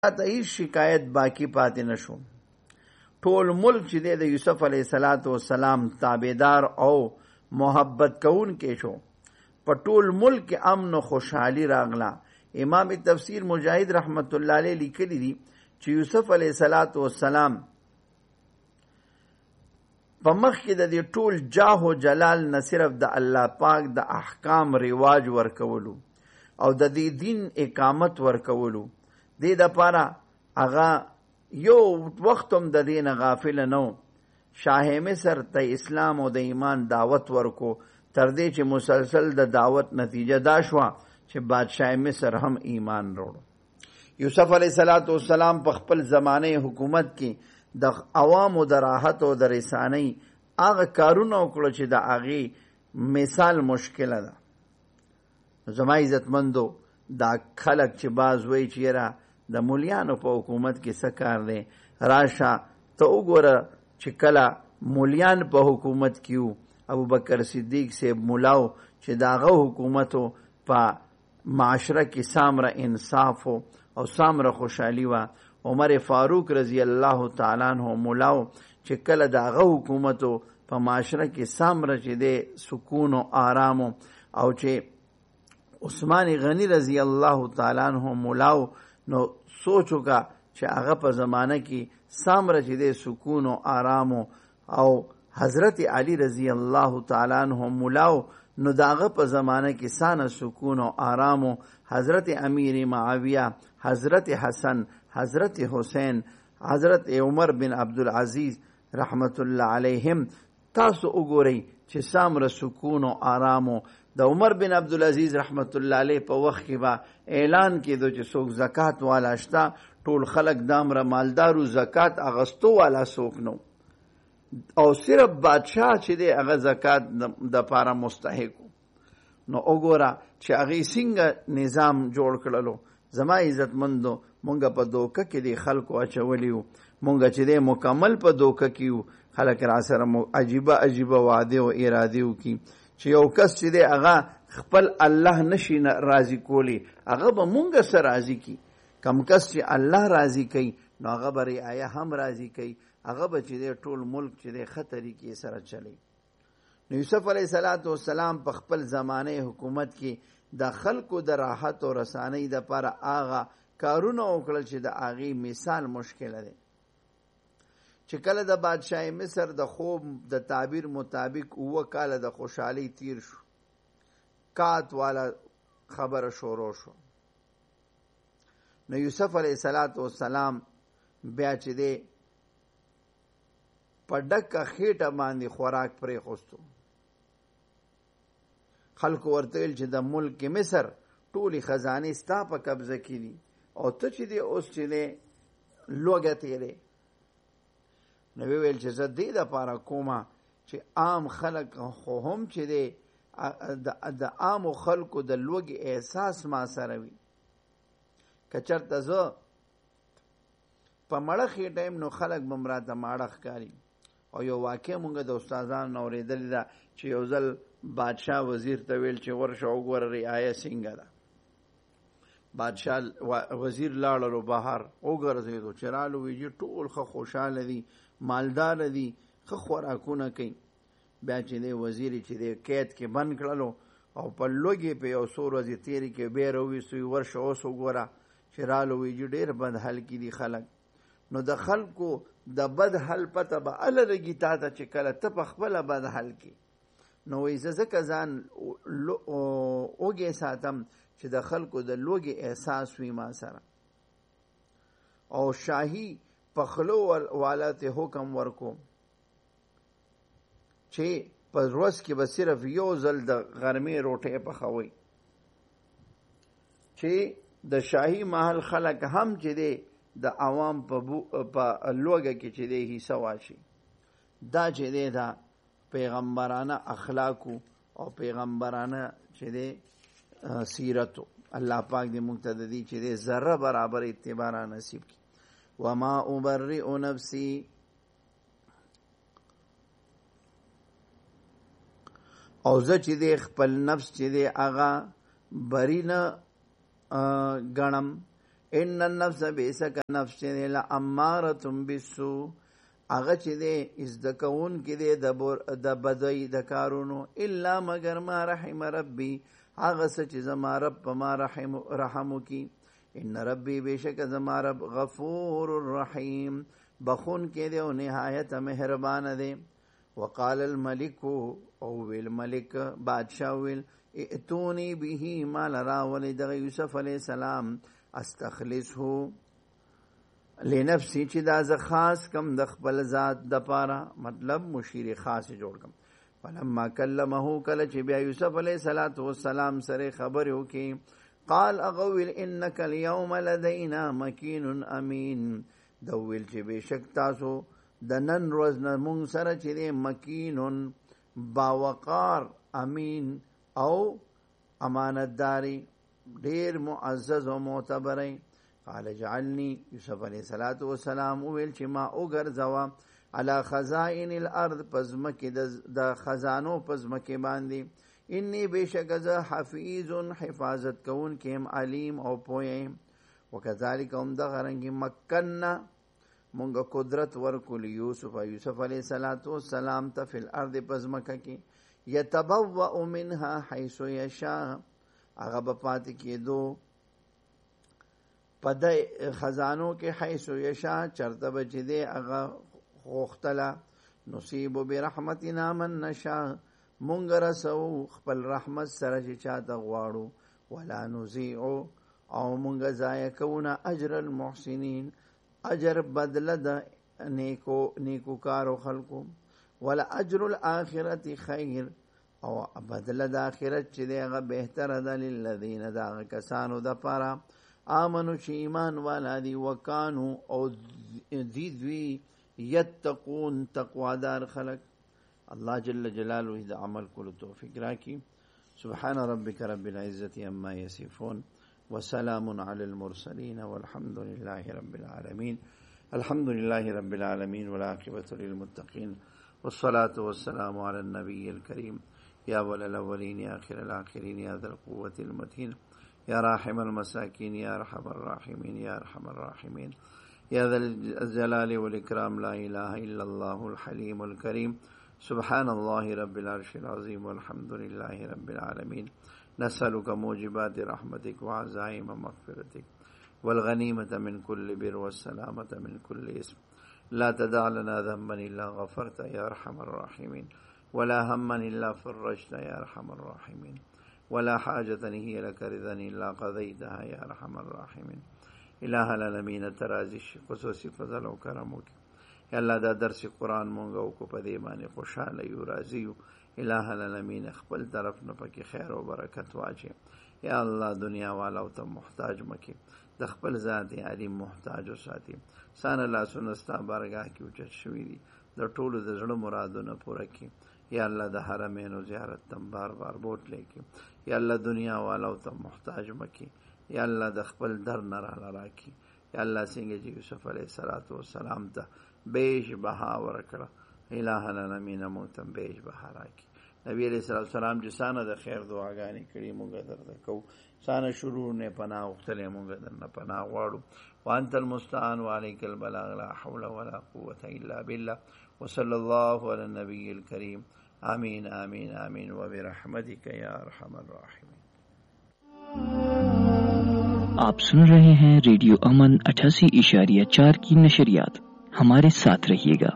ته هیڅ شکایت باقی پاتې نشو. ټول ملک چې د یوسف علیه السلام تابعدار او محبت کون کې شو. په ټول ملک کې امن او خوشحالي راغله. امام تفسیر مجاهد رحمت الله علیه لیکلی دي چې یوسف علیه السلام په مخ کې د دې ټول جاه او جلال نه صرف د الله پاک د احکام رواج ورکولو او د دې دین اقامت ورکولو. دې دپاره هغه یو وخت هم د دې نه غافل نه و. شاه مصر ته اسلام او د ایمان دعوت ورکو، تر دې چې مسلسل د دعوت نتیجه دا شوه چې بادشاه مصر هم ایمان وروړو. یوسف علیه السلام په خپل زمانه حکومت کې د عوامو د راحت او د رسانۍ هغه کارونه وکړو چې د هغې مثال مشکله ده. زما عزتمندو، دا خلک چې باز وایي چې یاره د مولیانو په حکومت کې څه کار دی، راشه ته وګوره چې کله مولیان په حکومت کې وو، ابوبکر صدیق صاحب مولاو چې د هغه حکومتو په معاشره کې سامره انصاف او سامره خوشحالي وه. عمر فاروق رضی الله تعالی عنہ مولاو چې کله د هغه حکومتو په معاشره کې سامره چې دی سکون او آرام، او چې عثمان غنی رضی الله تعالی عنہ مولاو نو سوچو کا چې هغه په زمانه کې سامره چې دی سکون او آرام، او حضرت علی رضی الله تعالی عنہ مولاو نو داغه په زمانه کې سانه سکون او آرام. حضرت امیر معاویه، حضرت حسن، حضرت حسین، حضرت عمر بن عبدالعزیز رحمت الله علیهم، تاسو وګورئ چې سامره سکون او آرام. د عمر بن عبدالعزیز رحمت الله علیه په وخت کې به اعلان کېدو چې څوک زکات والا شته، ټول خلک دامره مالدارو، زکات اغستو والا څوک نو، او صرف بادشاه چې دی هغه زکات د پاره مستحق. نو وګوره چې هغې څنګه نظام جوړ کړلو. زما عزتمندو، مونږ په دوکه کې دی خلکو اچولی وو، مونږ چې دی مکمل په دوکه کې وو. خلک را سره عجیبه عجیبه وعده او ارادې وکړي چې یو کس چې دی هغه خپل الله نشي راضي کولی، هغه به مونږ سره راضي کي. کم کس چې الله راضي کوي نو هغه به رعایه هم راضي کوي، هغه به چې دی ټول ملک چې دی ښه طریقې سره چلی. نو یوسف علیه السلام په خپل زمانه حکومت کې د خلکو د راحت او رسانۍ دپاره هغه کارونه وکړل چې د هغې مثال مشکله دی. چې کله د بادشاه مصر د خوب د تعبیر مطابق 7 کاله د خوشحالۍ تیر شو، کات والا خبره شروع شو. نو یوسف علیه السلام بیا چې دی په ډکه خېټه باندې خوراک پرېښوستو. خلکو ورته ویل چې د ملک مصر ټولې خزانې ستا په قبضه کې دي، او ته چې دی اوس چې دی لوږه تېرې. نو ویل چې زه دې دپاره کومه چې عام خلک خو هم چې دی د عامو خلکو د لوږې احساس ما سره وي. که چېرته زه په مړه خېټه یم نو خلک به م راته ماړه ښکاري. او یو واقع مونږ د استادانو نه اورېدلې ده چې یو ځل بادشاه وزیر ته ویل چې ورشه وګوره رعایه څنګه ده. بادشاه وزیر لاړلو بهر وګرځېدو، چې رالو ویجي ټول ښه خوشحاله دي، مالداره دي، ښه خوراکونه کوي. بیا چې دی وزیر چې دی قید کې بند کړلو او په لوږې په یو څو ورځې تېرې کې بیا راویستوي، ورشه اوس وګوره چې رالو ویجي ډېر بد حل کې دي خلک. نو د خلکو د بد حل پته به هله لګي تا ته چې کله ته په خپله بد حل کې. نو وایي زه ځکه ځان وږی ساتم چې د خلکو د لوږې احساس وي ما سره. او شاهي پخلو والا ته حکم ورکو چې په ورځ کې به صرف یو ځل د غرمې روټۍ پخوي، چې د شاهي محل خلک هم چې دی د عوام په لوږه کې چې دی حصه واچي. دا چې دی دا پیغمبرانه اخلاقو او پیغمبرانه چې دی سیرتو. الله پاک دې موږ ته د دې چې دی ذره برابر اتباع را نصیب کړي. وما ابرئ نفسي، او زه چې دی خپل نفس چې دی هغه بری نه ګڼم، ان النفس بیسک نفس لاماره بالسوء، هغه چې دی ازدکون کې دی د بدوی د کارونو، الا مگر ما رحم ربی، هغه څه چې زما رب په ما رحم وکي. ان ربی بیشک زما رب غفور الرحیم، بخون کې دی او نهایت مهربان دی. وقال الملک، او ویل ملک بادشاہ ویل ائتونی به، مال راولی دغه یوسف علیہ السلام، استخلصه لنفسی چې دا ز خاص کم د خپل ذات د پاره، مطلب مشیر خاص جوړ کم. فلما کلمه، کله چې بیا یوسف علیہ السلام سره خبر وکي، قال اغویل انک اليوم لدینا مکین امین، دویل چې بشک تاسو د نن ورځ نه مونږ سره چې دی مکینون باوقار، امین او امانتداری، ډیر معزز او معتبر. قال جعلنی، یوسف علیہ السلام ویل چې ما وګرځوا علی خزائن الارض، پزمکه د خزانو پزمکه باندې، انی بیشک ز حفیظ، حفاظت کون کیم، علیم او پویم. وکذالک هم دغرنګ مکننا، مونږه قدرت ورکول یوسف علیہ السلام ته فی الارض پزمکه کې، یتبوأ منها حیث یشاء، هغه به پاتې کېدو په د خزانو کې، حیث یشاء چرته به چې دی هغه غوښتله. نصیب برحمتنا من نشاء، مونږ رسو خپل رحمت سره چې چاته غواړو. ولا نضیع، او مونږ ضایع کوو اجر المحسنین، اجر بدله د نیکو کارو خلکو. ولا اجر الاخرت خیر، او بدله د آخرت چې دی هغه بهتره ده، للذین، د هغه کسانو د پاره، آمنو چې ایمان والا دي، وکانو او دوی یتقون تقوادار خلق. الله جل جلاله د عمل کولو توفیق راکړي. سبحان ربک رب العزة عما یصفون، وسلام علی المرسلین، والحمد لله رب العالمین. الحمد لله رب العالمین، والعاقبة للمتقین، والصلاة والسلام على النبی الکریم. یا اول الاولین، یا آخر الاخرین، یا ذا القوة المتین، یا راحم المساکین، یا ارحم الراحمین، یا ارحم الراحمین، یا ذا الجلال والاکرام. لا الہ الا اللہ الحلیم الکریم. سبحان اللہ رب العرش العظیم، والحمد للہ رب العالمین. نسألک موجبات رحمتک وعزائم مغفرتک، والغنیمة من كل بر، والسلامة من كل اسم. لا تدع لنا ذنبا الا غفرت یا ارحم الراحمین، ولا هما الا فرجت یا ارحم الراحمین، ولا حاجة هي لك رضا الا قضيتها یا ارحم الراحمین. الہ العالمین، ترازی خصوصی فضل و کرم وکړه. یا الله دا درس قرآن مونږ کو په دې باندې خوشاله یو راضی یو. الہ العالمین خپل طرف نه پکې خیر او برکت واچي. یا الله دنیا والا ته محتاج مکه، د خپل ذات علیم محتاج وساتي. سان الله سنستا بارگاه کې اوچت شوی دي، د ټولو د زړه مرادونه پوره کړي. یا الله د حرمینو زیارت تم بار بار بوتلې کې. یا الله دنیا والا ته محتاج مکه. یا الله د خپل در نه را راکړي. یا الله څنګه چې یوسف علیه السلام ته بیش بها ورکړه، الہ العالمین مونږ ته بیش بها راکړي. نبی علیہ السلام چې سانه د خیر دعاګانې کړي مونږ درته کوو، سانه شروع نه پناه غوښتلې مونږ درنه پناه غواړو. وانت المستعان وعليك البلاغ، لا حول ولا قوة الا بالله. وصلی اللہ علی النبی الکریم. آمین آمین آمین، وبرحمتک یا ارحم الراحمین. آپ سن رہے ہیں ریڈیو امن 88.4 کی نشریات. ہمارے ساتھ رہیے گا.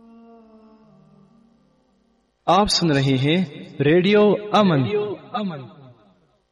آپ سن رہے ہیں ریڈیو امن